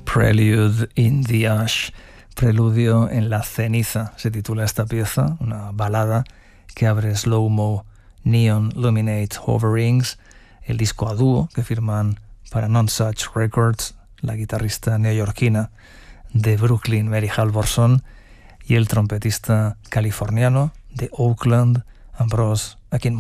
Prelude in the Ash, Preludio en la ceniza, se titula esta pieza, una balada que abre Slow-Mo Neon Luminate Hoverings, el disco a dúo que firman para Nonsuch Records, la guitarrista neoyorquina de Brooklyn, Mary Halvorson, y el trompetista californiano de Oakland, Ambrose Akinmuth.